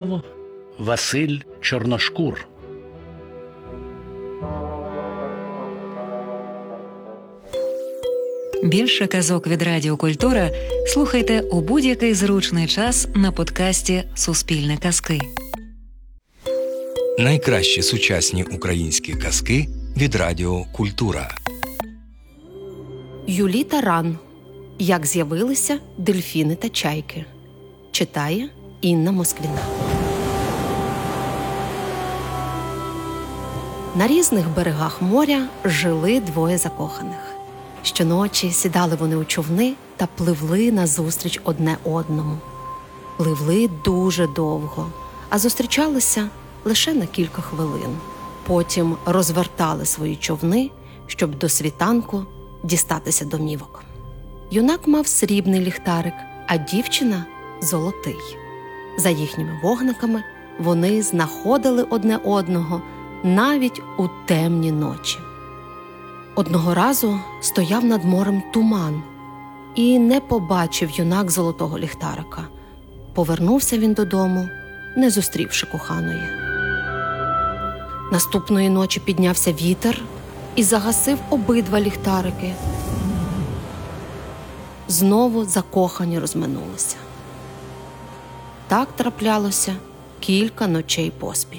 читав Василь Чорношкур. Більше казок від Радіо Культура слухайте у будь-який зручний час на подкасті «Суспільне казки». Найкращі сучасні українські казки від Радіо Культура. Юліта Ран. Як з'явилися дельфіни та чайки. Читає Інна Москвіна. На різних берегах моря жили двоє закоханих. Щоночі сідали вони у човни та пливли назустріч одне одному. Пливли дуже довго, а зустрічалися лише на кілька хвилин. Потім розвертали свої човни, щоб до світанку дістатися домівок. Юнак мав срібний ліхтарик, а дівчина – золотий. За їхніми вогниками вони знаходили одне одного навіть у темні ночі. Одного разу стояв над морем туман, і не побачив юнак золотого ліхтарика. Повернувся він додому, не зустрівши коханої. Наступної ночі піднявся вітер і загасив обидва ліхтарики. Знову закохані розминулися. Так траплялося кілька ночей поспіль.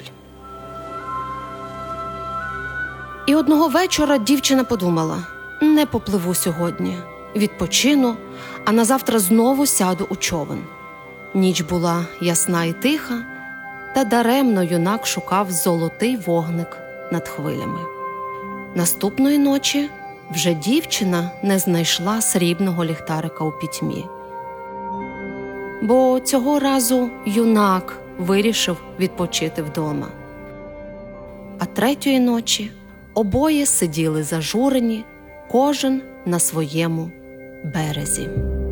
І одного вечора дівчина подумала: не попливу сьогодні, відпочину, а назавтра знову сяду у човен. Ніч була ясна і тиха, та даремно юнак шукав золотий вогник над хвилями. Наступної ночі вже дівчина не знайшла срібного ліхтарика у пітьмі. Бо цього разу юнак вирішив відпочити вдома. А третьої ночі обоє сиділи зажурені, кожен на своєму березі.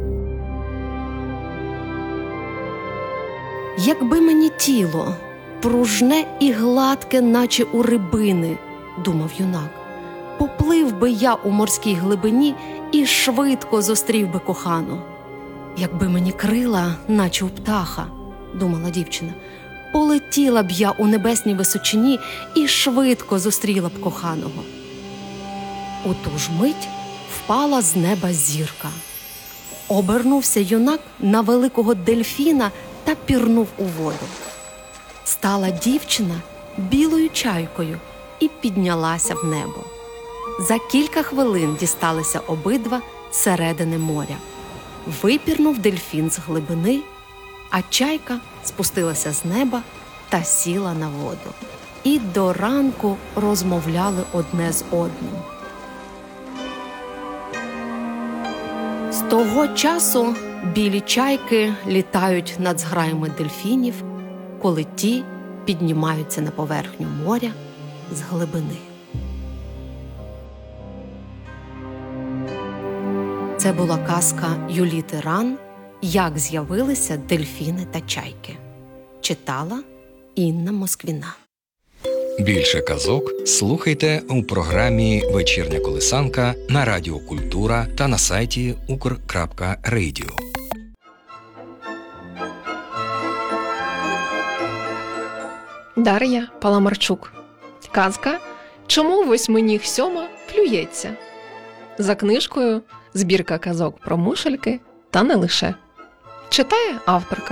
«Якби мені тіло пружне і гладке, наче у рибини, – думав юнак, – поплив би я у морській глибині і швидко зустрів би кохану. Якби мені крила, наче у птаха, – думала дівчина, – полетіла б я у небесній височині і швидко зустріла б коханого». У ту ж мить впала з неба зірка. Обернувся юнак на великого дельфіна та пірнув у воду. Стала дівчина білою чайкою і піднялася в небо. За кілька хвилин дісталися обидва середини моря. Випірнув дельфін з глибини, а чайка спустилася з неба та сіла на воду. І до ранку розмовляли одне з одним. З того часу білі чайки літають над зграями дельфінів, коли ті піднімаються на поверхню моря з глибини. Це була казка Юліти Ран «Як з'явилися дельфіни та чайки». Читала Інна Москвіна. Більше казок слухайте у програмі «Вечірня колисанка» на Радіо Культура та на сайті ukr.radio. Дар'я Паламарчук. Казка «Чому восьминіг сьома плюється?» За книжкою «Збірка казок про мушельки» та не лише. Читає авторка.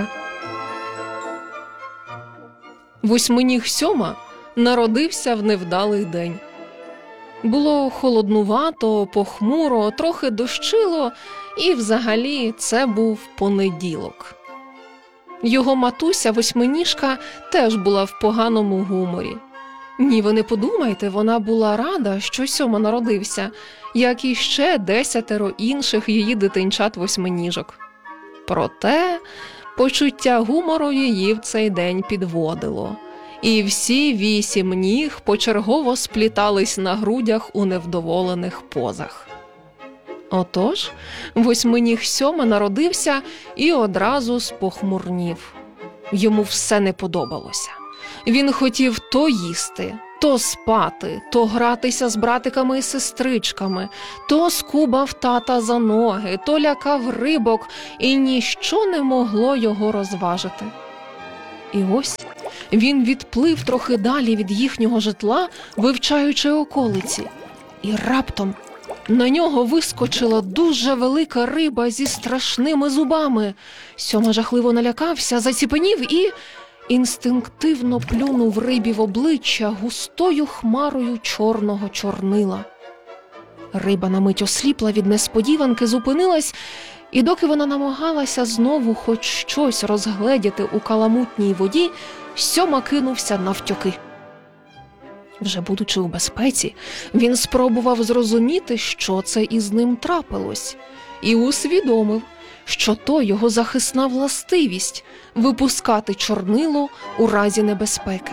Восьминіг сьома народився в невдалий день. Було холоднувато, похмуро, трохи дощило, і взагалі це був понеділок. Його матуся Восьминіжка теж була в поганому гуморі. Ні, ви не подумайте, вона була рада, що сьома народився, як і ще 10 інших її дитинчат-восьминіжок. Проте почуття гумору її в цей день підводило. І всі 8 ніг почергово сплітались на грудях у невдоволених позах. Отож, восьминіг сьома народився і одразу спохмурнів. Йому все не подобалося. Він хотів то їсти, то спати, то гратися з братиками і сестричками, то скубав тата за ноги, то лякав рибок, і ніщо не могло його розважити. І ось він відплив трохи далі від їхнього житла, вивчаючи околиці. І раптом на нього вискочила дуже велика риба зі страшними зубами. Сьома жахливо налякався, заціпенів і інстинктивно плюнув рибі в обличчя густою хмарою чорного чорнила. Риба на мить осліпла від несподіванки, зупинилась, і доки вона намагалася знову хоч щось розгледіти у каламутній воді, Сьома кинувся навтьоки. Вже будучи у безпеці, він спробував зрозуміти, що це із ним трапилось, і усвідомив, що то його захисна властивість – випускати чорнило у разі небезпеки.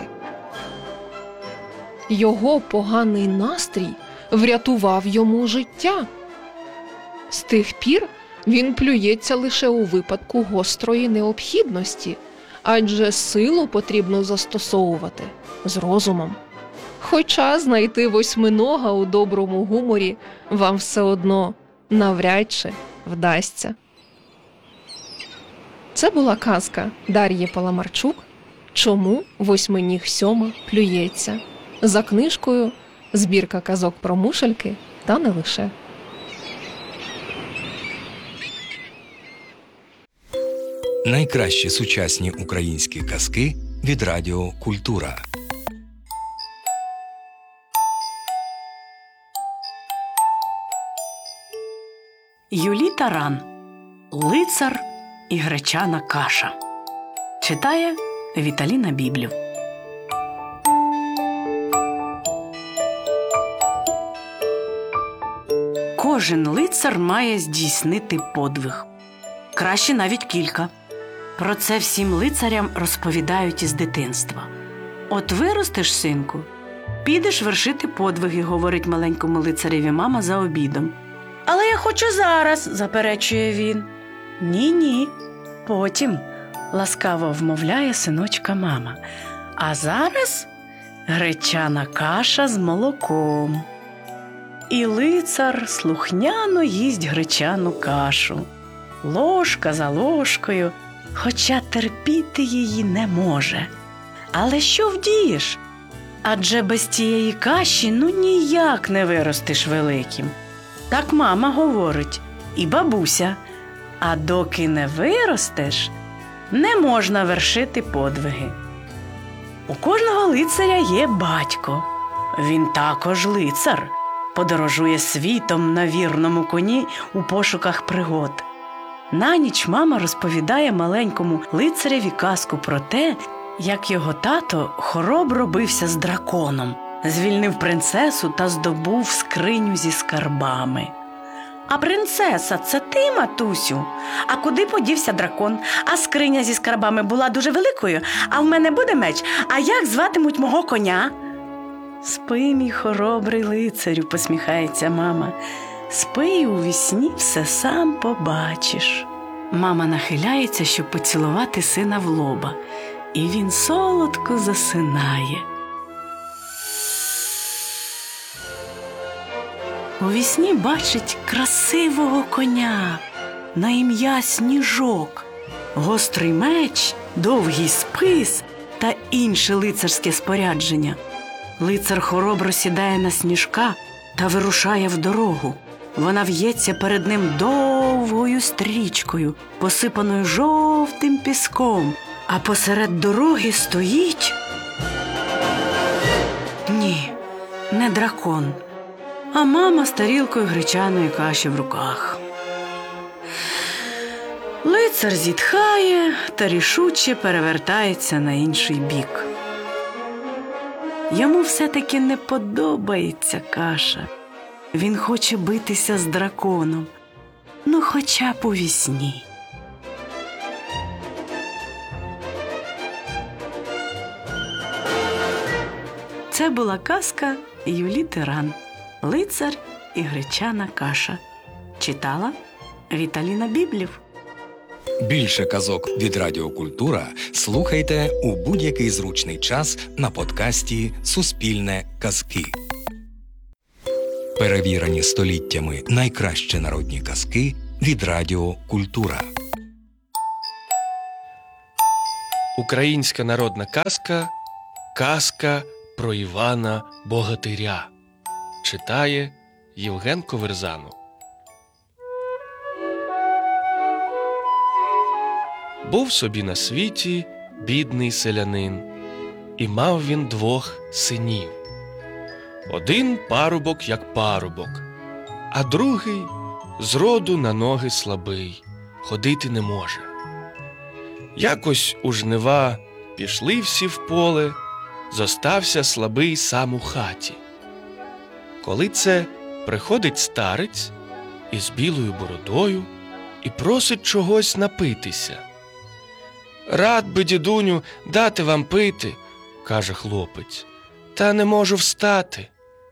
Його поганий настрій врятував йому життя. З тих пір він плюється лише у випадку гострої необхідності, адже силу потрібно застосовувати з розумом. Хоча знайти восьминога у доброму гуморі вам все одно навряд чи вдасться. Це була казка Дар'ї Паламарчук «Чому восьминіг Сьома плюється?» за книжкою «Збірка казок про мушельки» та не лише. Найкращі сучасні українські казки від Радіо Культура. Юлій Таран. Лицар і гречана каша. Читає Віталіна Біблів. Кожен лицар має здійснити подвиг. Краще навіть кілька. Про це всім лицарям розповідають із дитинства. От виростеш, синку, підеш вершити подвиги, говорить маленькому лицареві мама за обідом. Але я хочу зараз, заперечує він. Ні, потім, ласкаво вмовляє синочка мама. А зараз гречана каша з молоком. І лицар слухняно їсть гречану кашу. Ложка за ложкою, хоча терпіти її не може. Але що вдієш? Адже без тієї каші ніяк не виростеш великим. Так мама говорить, і бабуся. А доки не виростеш, не можна вершити подвиги. У кожного лицаря є батько. Він також лицар. Подорожує світом на вірному коні у пошуках пригод. На ніч мама розповідає маленькому лицареві казку про те, як його тато хоробро бився з драконом, звільнив принцесу та здобув скриню зі скарбами. А принцеса – це ти, матусю? А куди подівся дракон? А скриня зі скарбами була дуже великою, а в мене буде меч? А як зватимуть мого коня? Спи, мій хоробрий лицарю, посміхається мама. Спи, і у вісні все сам побачиш. Мама нахиляється, щоб поцілувати сина в лоба, і він солодко засинає. У вісні бачить красивого коня на ім'я Сніжок, гострий меч, довгий спис та інше лицарське спорядження. Лицар хоробро сідає на Сніжка та вирушає в дорогу. Вона в'ється перед ним довгою стрічкою, посипаною жовтим піском, а посеред дороги стоїть... Ні, не дракон, а мама з тарілкою гречаної каші в руках. Лицар зітхає та рішуче перевертається на інший бік. Йому все-таки не подобається каша. Він хоче битися з драконом, хоча б у вісні. Це була казка Юлій Таран «Лицар і гречана каша». Читала Віталіна Біблів. Більше казок від Радіо Культура слухайте у будь-який зручний час на подкасті «Суспільне казки». Перевірені століттями найкращі народні казки від Радіо Культура. Українська народна казка «Казка про Івана Богатиря». Читає Євген Коверзанов. Був собі на світі бідний селянин, і мав він 2 синів. Один парубок як парубок, а другий зроду на ноги слабий, ходити не може. Якось у жнива пішли всі в поле, зостався слабий сам у хаті. Коли це приходить старець із білою бородою і просить чогось напитися. «Рад би, дідуню, дати вам пити», – каже хлопець, – «та не можу встати».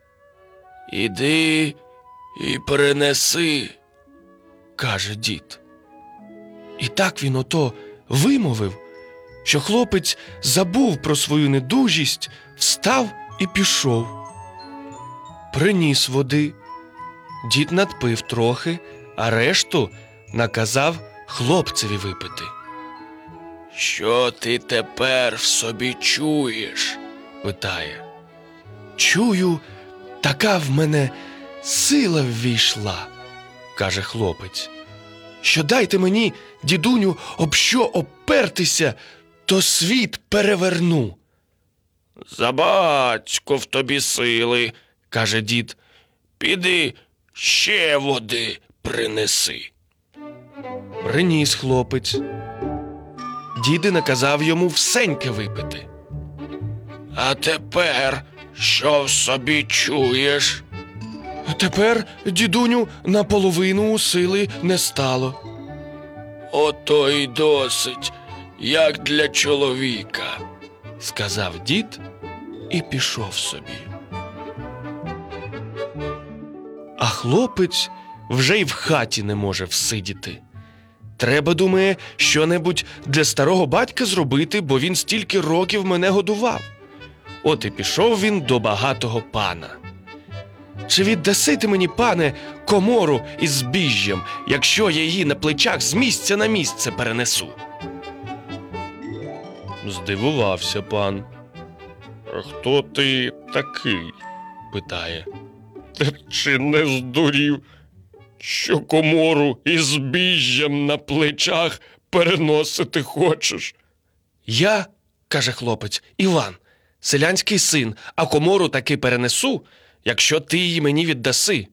«Іди і принеси», – каже дід. І так він ото вимовив, що хлопець забув про свою недужість, встав і пішов. Приніс води. Дід надпив трохи, а решту наказав хлопцеві випити. «Що ти тепер в собі чуєш?» – питає. «Чую, така в мене сила ввійшла», – каже хлопець, «що дайте мені, дідуню, об що опертися, то світ переверну». «Забацько в тобі сили», – каже дід, «піди ще води принеси». Приніс хлопець. Дід наказав йому всеньке випити. «А тепер що в собі чуєш?» «Тепер, дідуню, наполовину сили не стало». «Ото й досить, як для чоловіка», – сказав дід і пішов собі. А хлопець вже й в хаті не може всидіти. Треба, думає, що-небудь для старого батька зробити, бо він стільки років мене годував. От і пішов він до багатого пана. «Чи віддаси ти мені, пане, комору із збіжжям, якщо я її на плечах з місця на місце перенесу?» Здивувався пан. «А хто ти такий?» – питає. «Та чи не здурів, що комору із збіжжям на плечах переносити хочеш?» «Я, – каже хлопець, – Іван, селянський син, а комору таки перенесу, якщо ти її мені віддаси».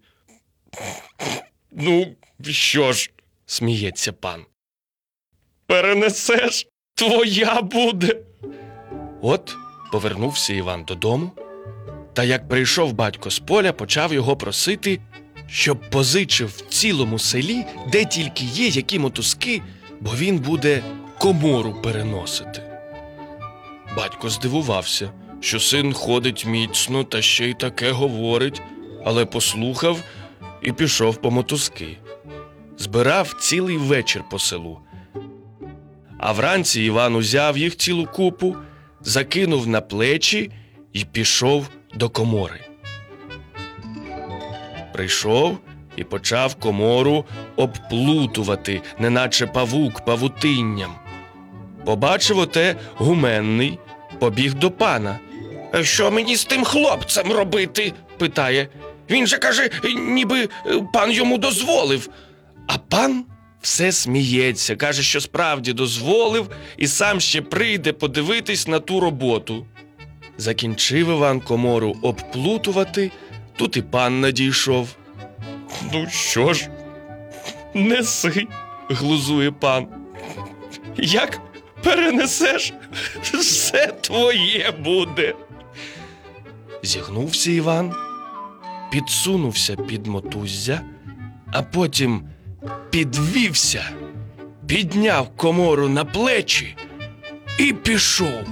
«Ну, що ж, – сміється пан, – перенесеш, твоя буде». От повернувся Іван додому, та як прийшов батько з поля, почав його просити, щоб позичив в цілому селі, де тільки є які мотузки, бо він буде комору переносити. Батько здивувався, що син ходить міцно та ще й таке говорить, але послухав і пішов по мотузки. Збирав цілий вечір по селу. А вранці Іван узяв їх цілу купу, закинув на плечі і пішов до комори. Прийшов і почав комору обплутувати, неначе павук павутинням. Побачив оте гуменний, побіг до пана. «Що мені з тим хлопцем робити?» – питає. «Він же, каже, ніби пан йому дозволив». А пан все сміється, каже, що справді дозволив і сам ще прийде подивитись на ту роботу. Закінчив Іван комору обплутувати, тут і пан надійшов. «Ну що ж, неси», – глузує пан. «Як перенесеш, все твоє буде». Зігнувся Іван, підсунувся під мотуззя, а потім підвівся, підняв комору на плечі і пішов.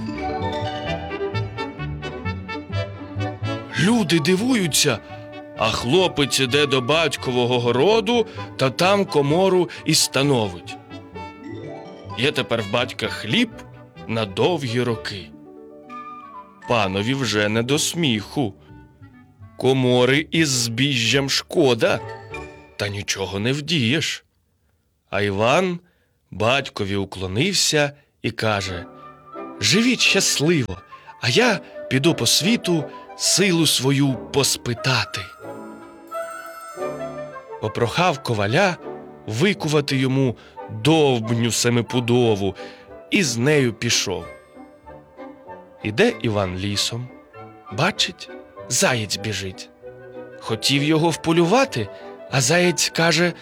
Люди дивуються, а хлопець іде до батькового городу та там комору і становить. Є тепер в батька хліб на довгі роки. Панові вже не до сміху. Комори із збіжжям шкода, та нічого не вдієш. А Іван батькові уклонився і каже: живіть щасливо, а я піду по світу силу свою поспитати. Попрохав коваля викувати йому довбню семипудову і з нею пішов. Іде Іван лісом, бачить, заєць біжить. Хотів його вполювати, а заєць каже: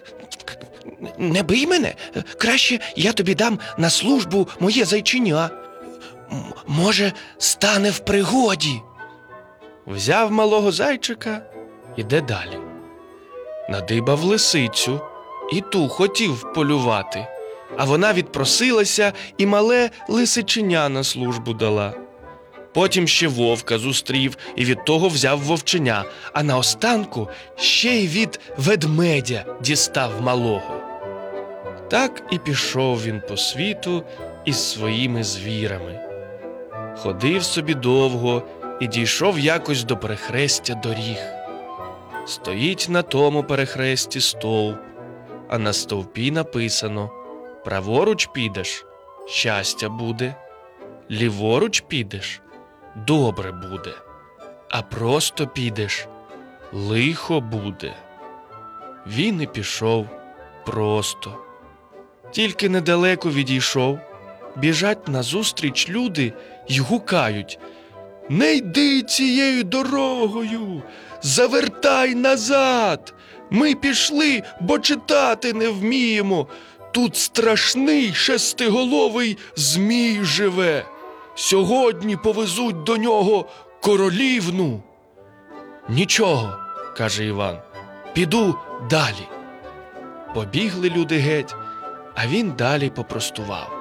«Не бий мене, краще я тобі дам на службу моє зайчиня. Може, стане в пригоді». Взяв малого зайчика, іде далі. Надибав лисицю, і ту хотів вполювати, а вона відпросилася і мале лисиченя на службу дала. Потім ще вовка зустрів і від того взяв вовченя, а наостанку ще й від ведмедя дістав малого. Так і пішов він по світу із своїми звірами. Ходив собі довго і дійшов якось до перехрестя доріг. Стоїть на тому перехресті стовп, а на стовпі написано: праворуч підеш – щастя буде, ліворуч підеш – добре буде, а просто підеш – лихо буде. Він і пішов просто. Тільки недалеко відійшов, біжать назустріч люди й гукають: «Не йди цією дорогою! Завертай назад! Ми пішли, бо читати не вміємо! Тут страшний шестиголовий змій живе! Сьогодні повезуть до нього королівну!» «Нічого, – каже Іван, – піду далі». Побігли люди геть, а він далі попростував.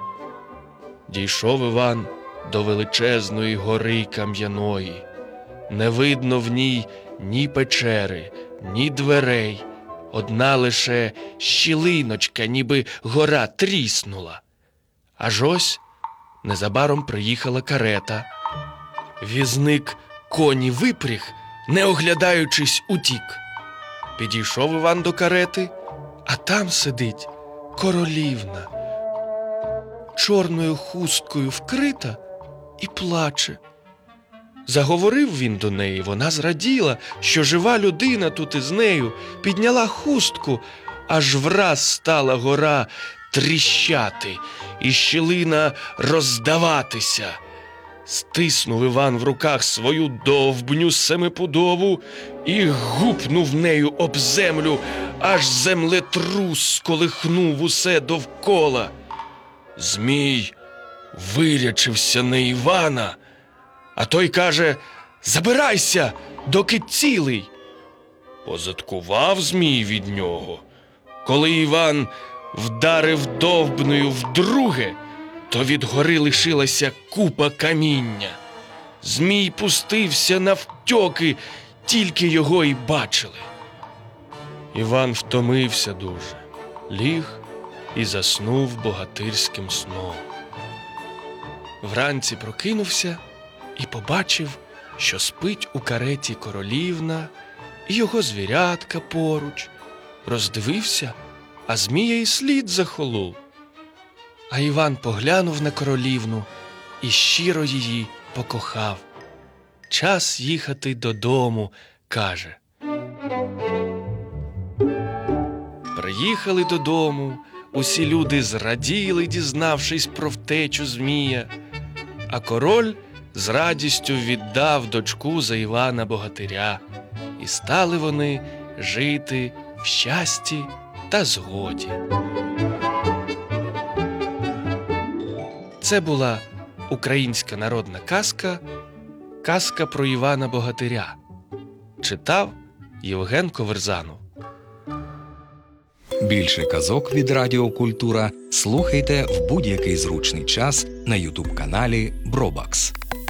Дійшов Іван до величезної гори кам'яної. Не видно в ній ні печери, ні дверей, одна лише щілиночка, ніби гора тріснула. Аж ось незабаром приїхала карета. Візник коні випряг, не оглядаючись, утік. Підійшов Іван до карети, а там сидить королівна, чорною хусткою вкрита і плаче. Заговорив він до неї, вона зраділа, що жива людина тут із нею, підняла хустку, аж враз стала гора тріщати і щілина роздаватися. Стиснув Іван в руках свою довбню семипудову і гупнув нею об землю, аж землетрус сколихнув усе довкола. Змій вирячився на Івана, а той каже: «Забирайся, доки цілий». Позадкував змій від нього. Коли Іван вдарив довбнею вдруге, то від гори лишилася купа каміння. Змій пустився навтьоки, тільки його й бачили. Іван втомився дуже, ліг і заснув богатирським сном. Вранці прокинувся і побачив, що спить у кареті королівна і його звірятка поруч. Роздивився, а змія й слід захолов. А Іван поглянув на королівну і щиро її покохав. Час їхати додому, каже. Приїхали додому, усі люди зраділи, дізнавшись про втечу змія, а король з радістю віддав дочку за Івана Богатиря, і стали вони жити в щасті та згоді. Це була українська народна казка «Казка про Івана Богатиря». Читав Євген Коверзанов. Більше казок від Радіо Культура слухайте в будь-який зручний час на ютуб-каналі Бробакс.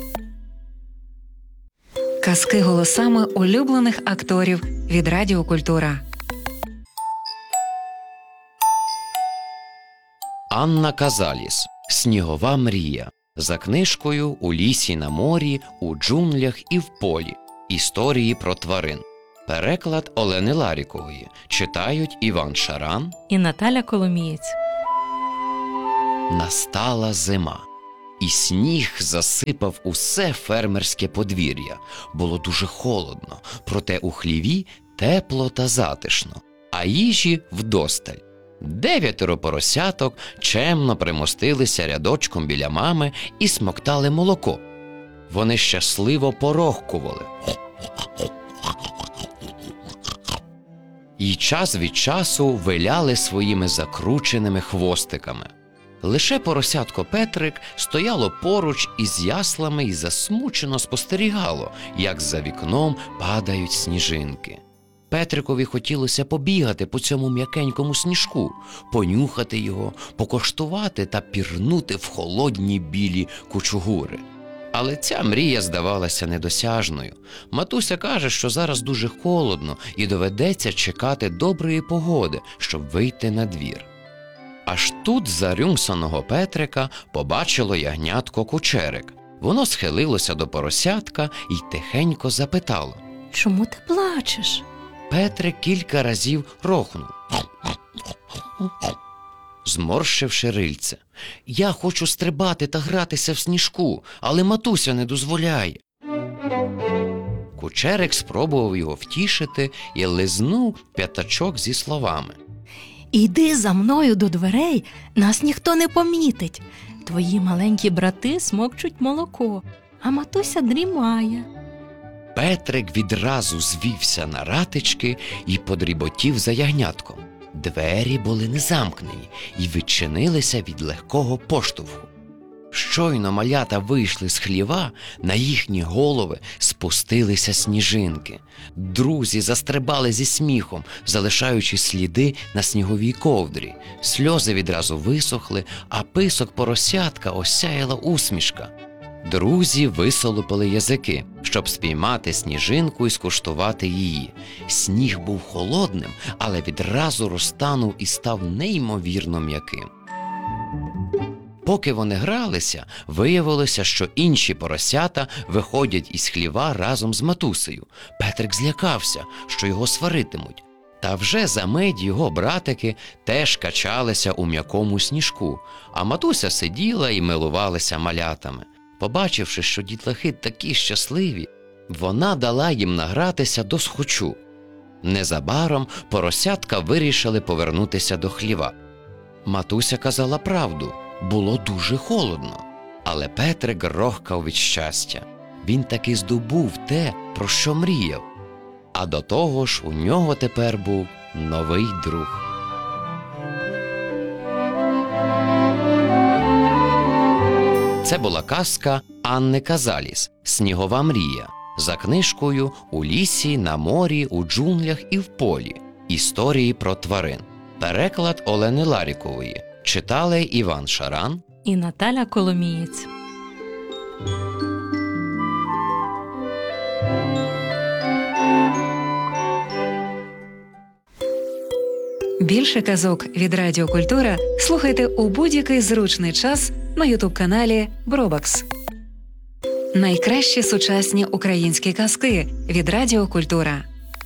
Казки голосами улюблених акторів від Радіо Культура. Анна Казаліс. «Снігова мрія». За книжкою «У лісі, на морі, у джунглях і в полі. Історії про тварин». Переклад Олени Ларікової. Читають Іван Шаран і Наталя Коломієць. Настала зима. і сніг засипав усе фермерське подвір'я. Було дуже холодно, проте у хліві тепло та затишно, а їжі вдосталь. 9 поросяток чемно примостилися рядочком біля мами і смоктали молоко. Вони щасливо порохкували. І час від часу виляли своїми закрученими хвостиками. Лише поросятко Петрик стояло поруч із яслами і засмучено спостерігало, як за вікном падають сніжинки. Петрикові хотілося побігати по цьому м'якенькому сніжку, понюхати його, покоштувати та пірнути в холодні білі кучугури. Але ця мрія здавалася недосяжною. Матуся каже, що зараз дуже холодно і доведеться чекати доброї погоди, щоб вийти на двір. Аж тут зарюмсаного Петрика побачило ягнятко Кучерик. Воно схилилося до поросятка і тихенько запитало: «Чому ти плачеш?» Петрик кілька разів рохнув, зморщивши рильце. «Я хочу стрибати та гратися в сніжку, але матуся не дозволяє». Кучерик спробував його втішити і лизнув п'ятачок зі словами: «Іди за мною до дверей, нас ніхто не помітить. Твої маленькі брати смокчуть молоко, а матуся дрімає». Петрик відразу звівся на ратички і подріботів за ягнятком. Двері були не замкнені і відчинилися від легкого поштовху. Щойно малята вийшли з хліва, на їхні голови спустилися сніжинки. Друзі застрибали зі сміхом, залишаючи сліди на сніговій ковдрі. Сльози відразу висохли, а писок поросятка осяяла усмішка. Друзі висолопили язики, щоб спіймати сніжинку і скуштувати її. Сніг був холодним, але відразу розтанув і став неймовірно м'яким. Поки вони гралися, виявилося, що інші поросята виходять із хліва разом з матусею. Петрик злякався, що його сваритимуть. Та вже за мить його братики теж качалися у м'якому сніжку, а матуся сиділа і милувалася малятами. Побачивши, що дітлахи такі щасливі, вона дала їм награтися досхочу. Незабаром поросятка вирішили повернутися до хліва. Матуся казала правду, було дуже холодно, але Петрик рохкав від щастя. Він таки здобув те, про що мріяв. А до того ж у нього тепер був новий друг. Це була казка Анни Казаліс «Снігова мрія» за книжкою «У лісі, на морі, у джунглях і в полі. Історії про тварин». Переклад Олени Ларікової. Читали Іван Шаран і Наталя Коломієць. Більше казок від Радіо Культура слухайте у будь-який зручний час на ютуб-каналі Бробакс. Найкращі сучасні українські казки від Радіо Культура.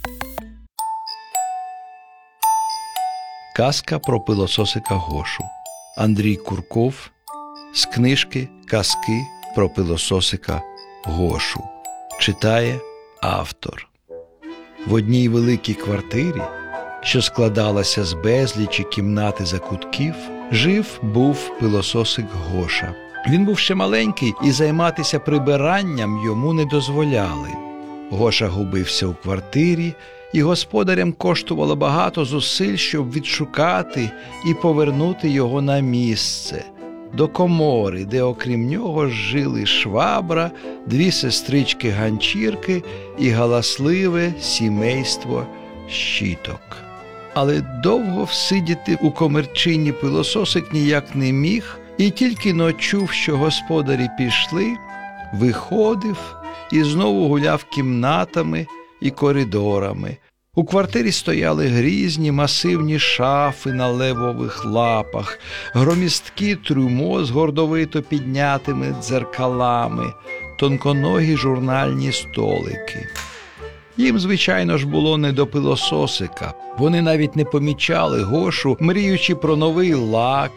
Казка про пилососика Гошу. Андрій Курков з книжки «Казки про пилососика Гошу». Читає автор. В одній великій квартирі, що складалася з безлічі кімнат і закутків, жив-був пилососик Гоша. Він був ще маленький, і займатися прибиранням йому не дозволяли. Гоша губився у квартирі, і господарям коштувало багато зусиль, щоб відшукати і повернути його на місце, до комори, де окрім нього жили швабра, 2 сестрички-ганчірки і галасливе сімейство щіток. Але довго всидіти у комірчині пилососик ніяк не міг, і тільки но чув, що господарі пішли, виходив і знову гуляв кімнатами і коридорами. У квартирі стояли грізні масивні шафи на левових лапах, громісткі трюмо з гордовито піднятими дзеркалами, тонконогі журнальні столики. Їм, звичайно ж, було не до пилососика. Вони навіть не помічали Гошу, мріючи про новий лак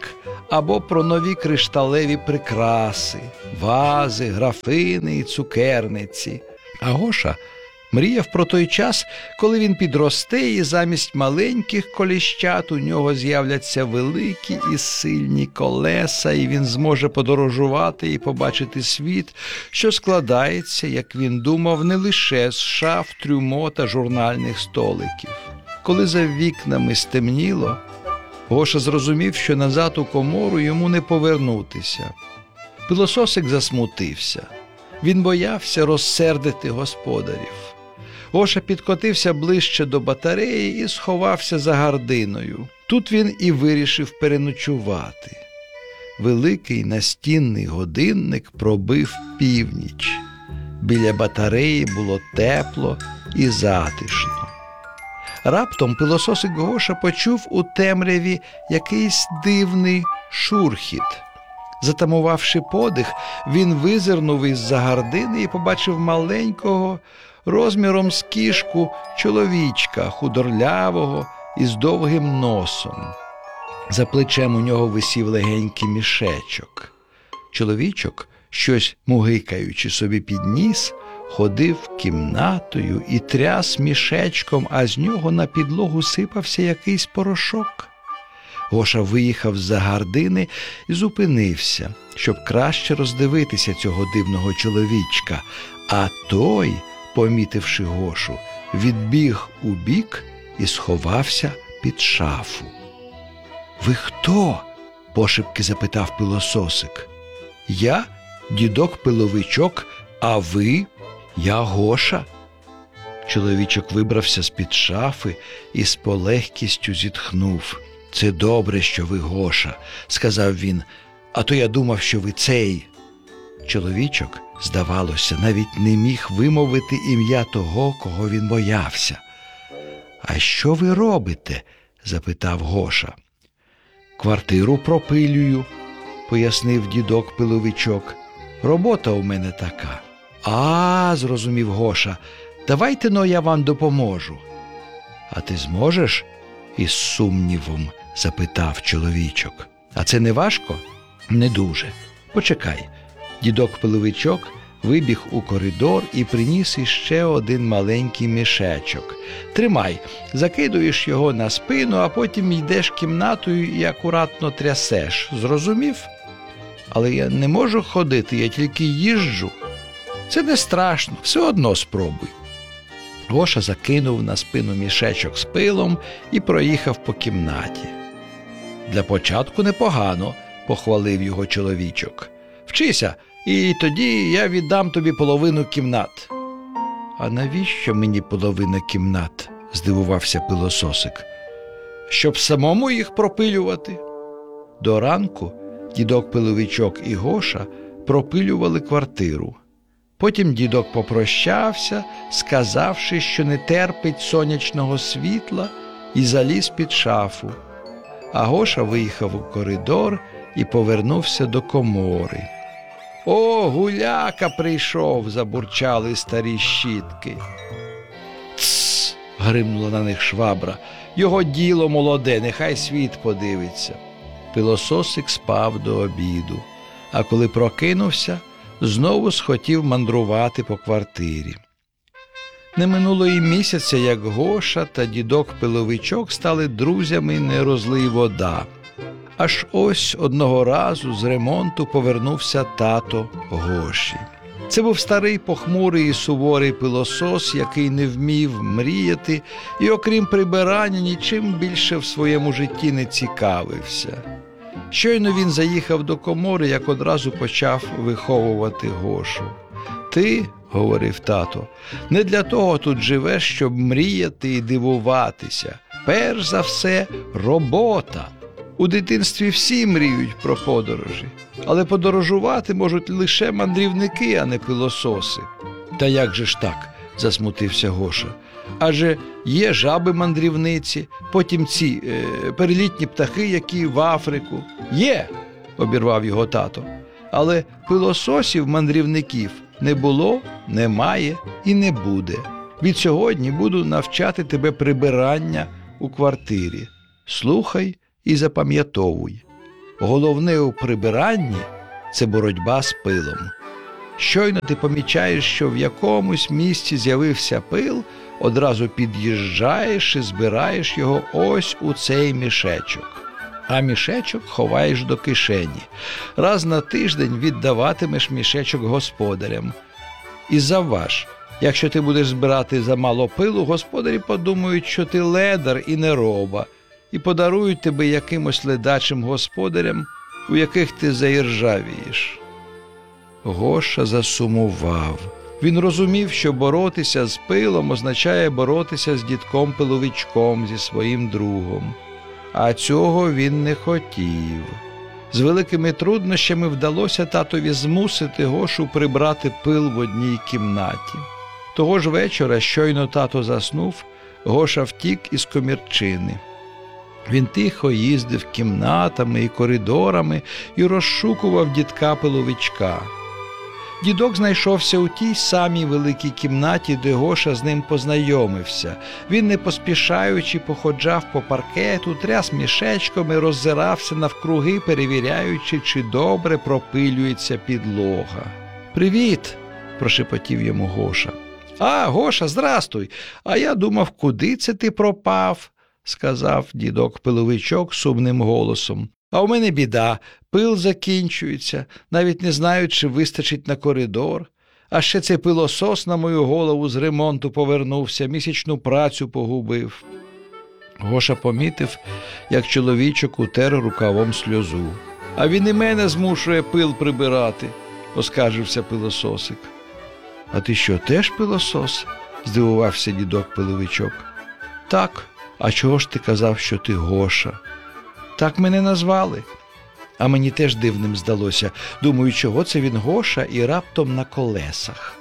або про нові кришталеві прикраси, вази, графини і цукерниці. А Гоша мріяв про той час, коли він підросте і замість маленьких коліщат у нього з'являться великі і сильні колеса, і він зможе подорожувати і побачити світ, що складається, як він думав, не лише з шаф, трюмо та журнальних столиків. Коли за вікнами стемніло, Гоша зрозумів, що назад у комору йому не повернутися. Пилососик засмутився. Він боявся розсердити господарів. Гоша підкотився ближче до батареї і сховався за гардиною. Тут він і вирішив переночувати. Великий настінний годинник пробив північ. Біля батареї було тепло і затишно. Раптом пилососик Гоша почув у темряві якийсь дивний шурхіт. Затамувавши подих, він визирнув із-за гардини і побачив маленького, розміром з кішку, чоловічка, худорлявого і з довгим носом. За плечем у нього висів легенький мішечок. Чоловічок, щось мугикаючи собі під ніс, ходив кімнатою і тряс мішечком, а з нього на підлогу сипався якийсь порошок. Гоша виїхав з-за гардини і зупинився, щоб краще роздивитися цього дивного чоловічка, а той, помітивши Гошу, відбіг у бік і сховався під шафу. «Ви хто?» – пошепки запитав пилососик. «Я дідок-пиловичок, а ви?» «Я Гоша». Чоловічок вибрався з-під шафи і з полегкістю зітхнув. «Це добре, що ви Гоша», – сказав він, – «а то я думав, що ви цей». Чоловічок, здавалося, навіть не міг вимовити ім'я того, кого він боявся. «А що ви робите?» – запитав Гоша. «Квартиру пропилюю», – пояснив дідок-пиловичок. «Робота у мене така». «А, – зрозумів Гоша, – давайте-но я вам допоможу». «А ти зможеш?» – із сумнівом запитав чоловічок. «А це не важко?» «Не дуже. Почекай». Дідок-пиловичок вибіг у коридор і приніс іще один маленький мішечок. «Тримай, закидуєш його на спину, а потім йдеш кімнатою і акуратно трясеш. Зрозумів? Але я не можу ходити, я тільки їжджу». «Це не страшно, все одно спробуй». Гоша закинув на спину мішечок з пилом і проїхав по кімнаті. «Для початку непогано», – похвалив його чоловічок. «Вчися, і тоді я віддам тобі половину кімнат». «А навіщо мені половина кімнат?» – здивувався пилососик. «Щоб самому їх пропилювати». До ранку дідок-пиловичок і Гоша пропилювали квартиру. Потім дідок попрощався, сказавши, що не терпить сонячного світла, і заліз під шафу. А Гоша виїхав у коридор і повернувся до комори. «О, гуляка прийшов!» – забурчали старі щітки. «Тсс!» – гримнула на них швабра. «Його діло молоде, нехай світ подивиться». Пилососик спав до обіду, а коли прокинувся, знову схотів мандрувати по квартирі. Не минуло і місяця, як Гоша та дідок-пиловичок стали друзями «не розлий вода». Аж ось одного разу з ремонту повернувся тато Гоші. Це був старий похмурий і суворий пилосос, який не вмів мріяти і, окрім прибирання, нічим більше в своєму житті не цікавився. Щойно він заїхав до комори, як одразу почав виховувати Гошу. «Ти, – говорив тато, – не для того тут живеш, щоб мріяти і дивуватися. Перш за все – робота. У дитинстві всі мріють про подорожі, але подорожувати можуть лише мандрівники, а не пилососи». «Та як же ж так?» – засмутився Гоша. «Адже є жаби-мандрівниці, потім ці перелітні птахи, які в Африку». «Є!» – обірвав його тато. «Але пилососів-мандрівників не було, немає і не буде. Відсьогодні буду навчати тебе прибирання у квартирі. Слухай і запам'ятовуй. Головне у прибиранні – це боротьба з пилом. Щойно ти помічаєш, що в якомусь місці з'явився пил, одразу під'їжджаєш і збираєш його ось у цей мішечок. А мішечок ховаєш до кишені. Раз на тиждень віддаватимеш мішечок господарям. І завваж, якщо ти будеш збирати замало пилу, господарі подумають, що ти ледар і нероба, і подарують тебе якимось ледачим господарям, у яких ти заіржавієш. Гоша засумував. Він розумів, що боротися з пилом означає боротися з дідком-пиловичком, зі своїм другом. А цього він не хотів. З великими труднощами вдалося татові змусити Гошу прибрати пил в одній кімнаті. Того ж вечора, щойно тато заснув, Гоша втік із комірчини. Він тихо їздив кімнатами і коридорами і розшукував дідка-пиловичка. Дідок знайшовся у тій самій великій кімнаті, де Гоша з ним познайомився. Він, не поспішаючи, походжав по паркету, тряс мішечком і роззирався навкруги, перевіряючи, чи добре пропилюється підлога. «Привіт!» – прошепотів йому Гоша. «А, Гоша, здрастуй! А я думав, куди це ти пропав?» – сказав дідок-пиловичок сумним голосом. «А у мене біда, пил закінчується, навіть не знаю, чи вистачить на коридор. А ще цей пилосос на мою голову з ремонту повернувся, місячну працю погубив». Гоша помітив, як чоловічок утер рукавом сльозу. «А він і мене змушує пил прибирати», – оскаржився пилососик. «А ти що, теж пилосос?» – здивувався дідок-пиловичок. «Так, а чого ж ти казав, що ти Гоша?» «Так мене назвали». А мені теж дивним здалося. Думаю, чого це він Гоша і раптом на колесах.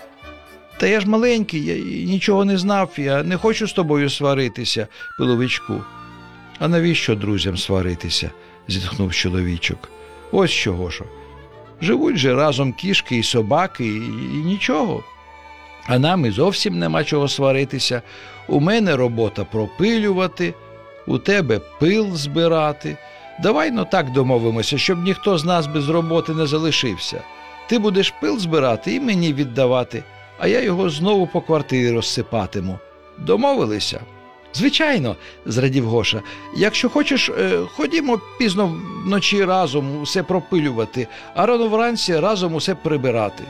«Та я ж маленький, я нічого не знав, я не хочу з тобою сваритися, пиловичку». «А навіщо друзям сваритися?» – зітхнув чоловічок. «Ось що, Гошо, живуть же разом кішки і собаки, і нічого. А нам і зовсім нема чого сваритися. У мене робота пропилювати, у тебе пил збирати. Давай, ну так домовимося, щоб ніхто з нас без роботи не залишився. Ти будеш пил збирати і мені віддавати, а я його знову по квартирі розсипатиму. Домовилися?» «Звичайно», – зрадів Гоша. «Якщо хочеш, ходімо пізно вночі разом усе пропилювати, а рано вранці разом усе прибирати».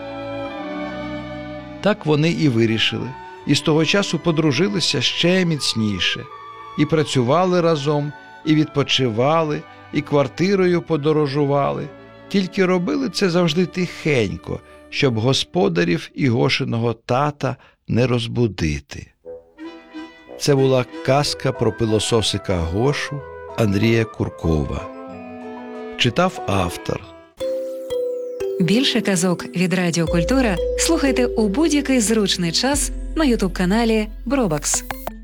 Так вони і вирішили, і з того часу подружилися ще міцніше. І працювали разом, і відпочивали, і квартирою подорожували. Тільки робили це завжди тихенько, щоб господарів і Гошиного тата не розбудити. Це була казка про пилососика Гошу Андрія Куркова. Читав автор. Більше казок від Радіо Культура слухайте у будь-який зручний час на ютуб-каналі Бробакс.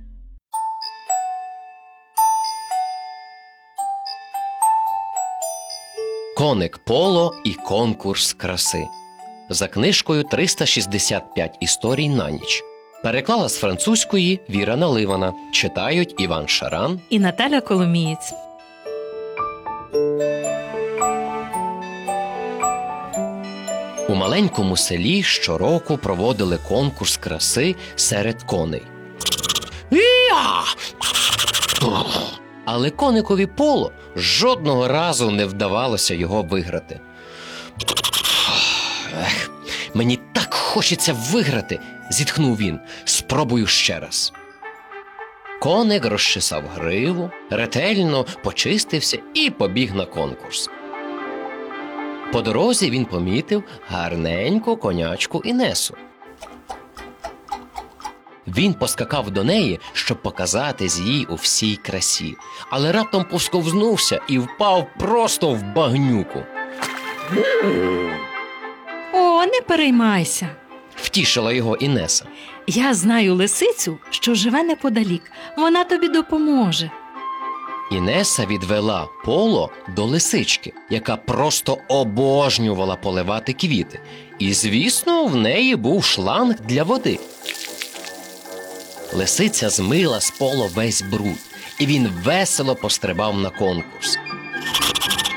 Коник Поло і конкурс краси. За книжкою «365 історій на ніч». Переклала з французької Віра Наливана. Читають Іван Шаран і Наталя Коломієць. У маленькому селі щороку проводили конкурс краси серед коней. Але коникові Поло жодного разу не вдавалося його виграти. Мені так хочеться виграти, зітхнув він. Спробую ще раз. Коник розчесав гриву, ретельно почистився і побіг на конкурс. По дорозі він помітив гарненьку конячку Інесу. Він поскакав до неї, щоб показатись їй у всій красі, але раптом повсковзнувся і впав просто в багнюку. О, не переймайся. Втішила його Інеса. Я знаю лисицю, що живе неподалік. Вона тобі допоможе. Інеса відвела Поло до лисички, яка просто обожнювала поливати квіти. І, звісно, в неї був шланг для води. Лисиця змила з Поло весь бруд, і він весело пострибав на конкурс.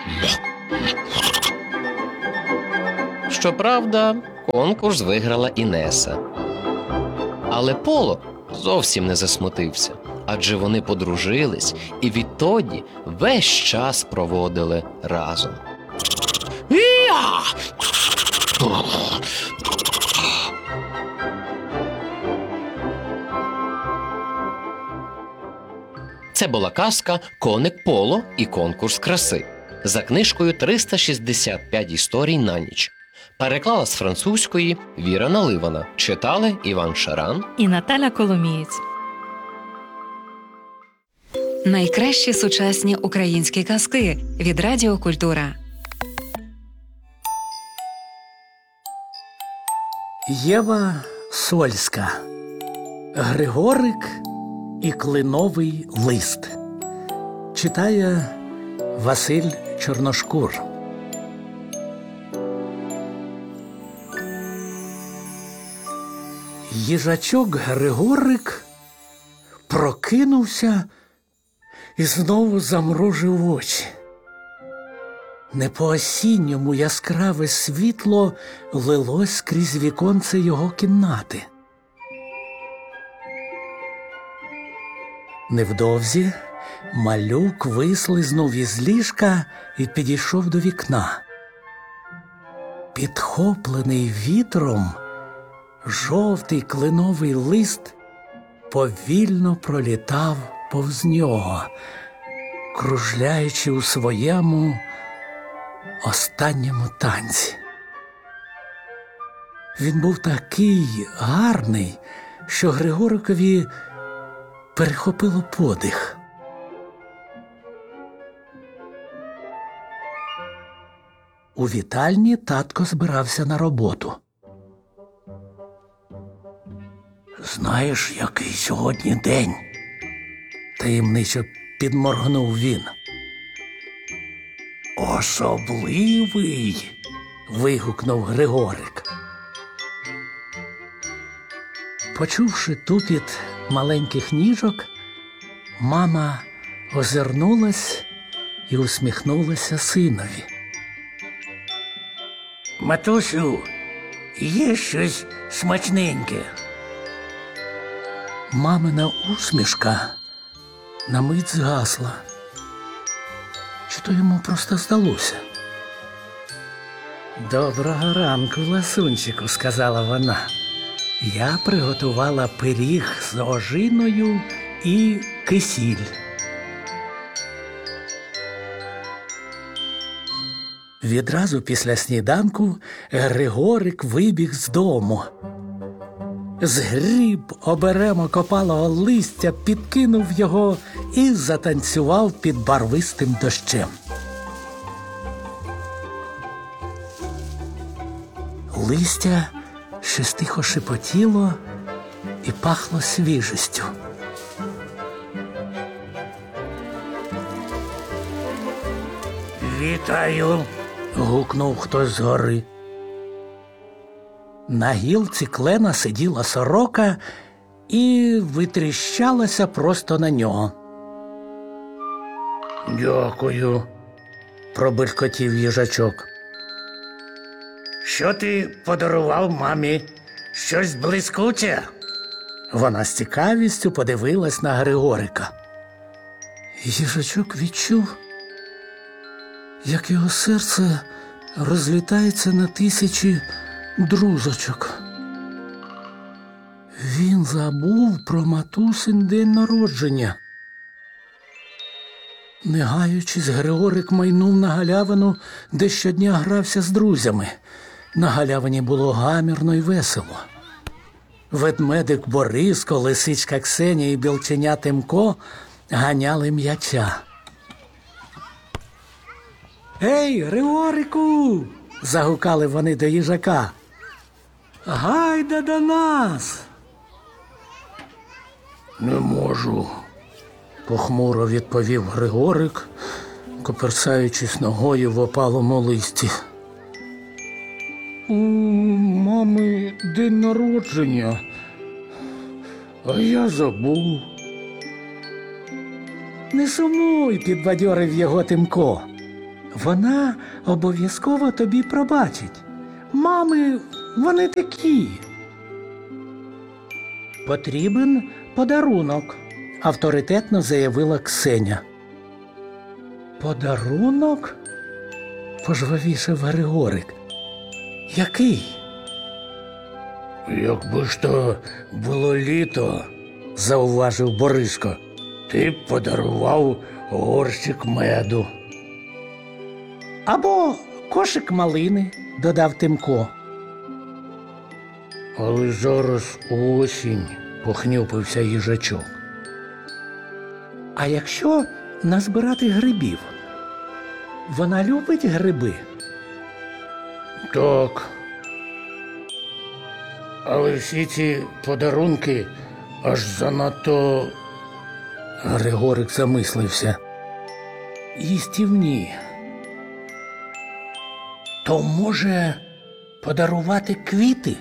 Щоправда, конкурс виграла Інеса. Але Поло зовсім не засмутився, адже вони подружились і відтоді весь час проводили разом. Це була казка «Коник Поло і конкурс краси» за книжкою «365 історій на ніч». Переклала з французької Віра Наливана. Читали Іван Шаран І Наталя Коломієць. Найкращі сучасні українські казки від Радіо Культура. Єва Сольська. Григорик і клиновий лист. Читає Василь Чорношкур. Їжачок Григорик прокинувся і знову замружив очі. Не по-осінньому яскраве світло лилось крізь віконце його кімнати. Невдовзі малюк вислизнув із ліжка і підійшов до вікна. Підхоплений вітром, жовтий клиновий лист повільно пролітав повз нього, кружляючи у своєму останньому танці. Він був такий гарний, що Григорикові перехопило подих. У вітальні татко збирався на роботу. «Знаєш, який сьогодні день?» – таємничо підморгнув він. «Особливий!» – вигукнув Григорик. Почувши тупіт маленьких ніжок, мама озирнулась і усміхнулася синові. «Матусю, є щось смачненьке?» Мамина усмішка на мить згасла. Чи то йому просто здалося? «Доброго ранку, ласунчику», – сказала вона. «Я приготувала пиріг з ожиною і кисіль». Відразу після сніданку Григорик вибіг з дому. Згріб оберемок опалого листя, підкинув його і затанцював під барвистим дощем. Листя щось тихо шепотіло і пахло свіжістю. «Вітаю!» – гукнув хтось згори. На гілці клена сиділа сорока і витріщалася просто на нього. «Дякую», – пробелькотів їжачок. «Що ти подарував мамі? Щось блискуче?» Вона з цікавістю подивилась на Григорика. Їжачок відчув, як його серце розлітається на тисячі друзочок. Він забув про матусин день народження. Не гаючись, Григорик майнув на галявину, де щодня грався з друзями. На галявині було гамірно й весело. Ведмедик Бориско, лисичка Ксенія і білченя Тимко ганяли м'яча. «Ей, Григорику!» – загукали вони до їжака. «Гайда до нас!» «Не можу», – похмуро відповів Григорик, коперсаючись ногою в опалому листі. «У мами день народження, а я забув». «Не сумуй», – підбадьорив його Тимко. «Вона обов'язково тобі пробачить. Мами, вони такі. Потрібен подарунок, авторитетно заявила Ксеня. Подарунок? Пожвавішав Григорик. Який? Якби ж то було літо, зауважив Бориско, ти б подарував горщик меду. Або кошик малини, додав Тимко. Але зараз осінь, похнюпився їжачок. А якщо назбирати грибів? Вона любить гриби? Так. Але всі ці подарунки аж занадто... Григорик замислився. Їстівні. То може подарувати квіти?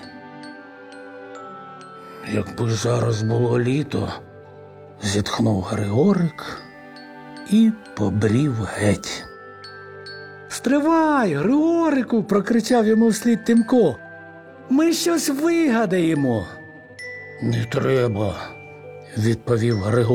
Якби зараз було літо, зітхнув Григорик і побрів геть. Стривай, Григорику, прокричав йому вслід Тимко. Ми щось вигадаємо. Не треба, відповів Григорик.